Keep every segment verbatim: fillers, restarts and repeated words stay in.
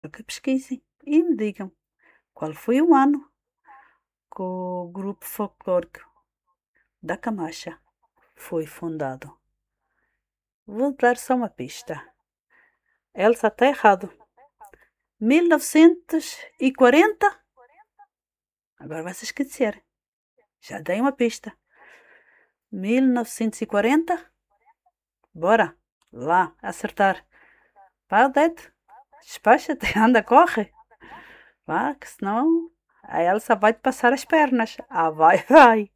que pesquisem e me digam qual foi o ano que o grupo folclórico da Camacha foi fundado. Vou dar só uma pista. Elsa está errado. mil novecentos e quarenta? Agora vai se esquecer. Já dei uma pista. mil novecentos e quarenta? Bora lá acertar. Vá, Odete. Despacha-te, anda, corre. Vá, que senão a Elsa vai te passar as pernas. Ah, vai, vai.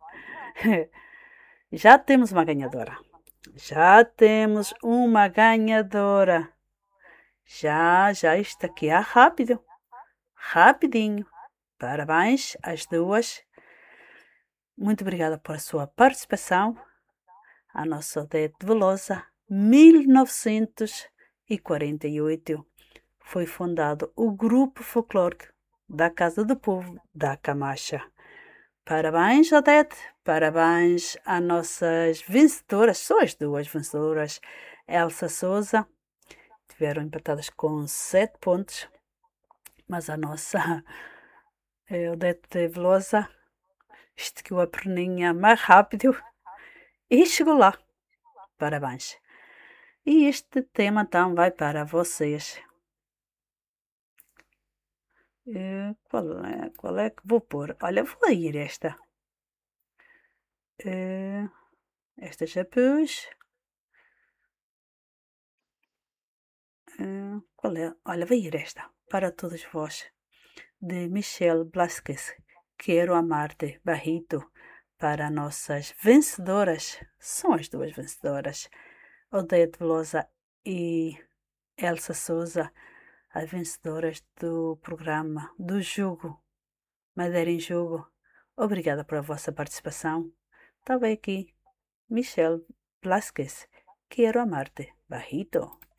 Já temos uma ganhadora. Já temos uma ganhadora. Já, já, isto aqui é rápido. Rapidinho. Parabéns às duas. Muito obrigada por a sua participação. A nossa Odete Velosa, mil novecentos e quarenta e oito, foi fundado o Grupo Folclórico da Casa do Povo da Camacha. Parabéns, Odete. Parabéns às nossas vencedoras, só as duas vencedoras, Elsa Souza. Tiveram empatadas com sete pontos, mas a nossa Odete Velosa esticou a perninha mais rápido e chegou lá. Parabéns. E este tema então vai para vocês. Uh, qual, é, qual é que vou pôr? Olha, vou ir esta. Uh, esta já pus. Uh, qual é? Olha, vai ir esta. Para todos vós. De Michelle Blasquez. Quero amar-te, Barrito. Para nossas vencedoras. São as duas vencedoras. Odete Velosa e Elsa Souza. As vencedoras do programa do Jogo Madeira em Jogo. Obrigada pela vossa participação. Estava aqui, Michelle Blasquez. Quero amar-te, Barrito.